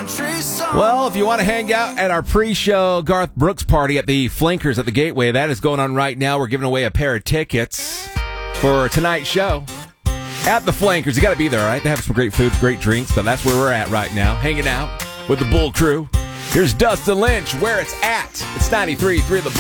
country song. Well, if you want to hang out at our pre-show Garth Brooks party at the Flankers at the Gateway, that is going on right now. We're giving away a pair of tickets for tonight's show at the Flankers. You got to be there, all right? They have some great food, great drinks, but that's where we're at right now, hanging out with the Bull Crew. Here's Dustin Lynch, Where It's At. It's 93.3 The